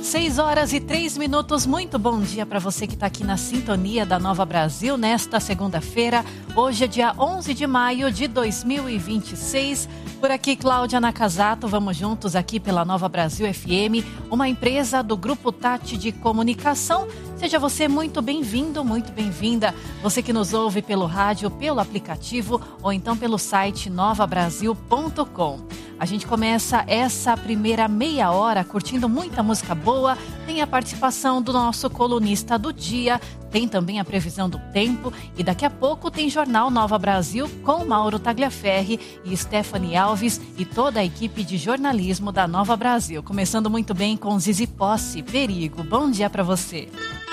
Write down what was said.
6h03, muito bom dia para você que está aqui na sintonia da Nova Brasil nesta segunda-feira. Hoje é dia 11 de maio de 2026. Por aqui, Cláudia Nakazato, vamos juntos aqui pela Nova Brasil FM, uma empresa do Grupo Tati de Comunicação. Seja você muito bem-vindo, muito bem-vinda. Você que nos ouve pelo rádio, pelo aplicativo ou então pelo site novabrasil.com. A gente começa essa primeira meia hora curtindo muita música boa. Tem a participação do nosso colunista do dia, tem também a previsão do tempo e daqui a pouco tem Jornal Nova Brasil com Mauro Tagliaferri e Stephanie Alves e toda a equipe de jornalismo da Nova Brasil. Começando muito bem com Zizi Posse, Perigo. Bom dia para você.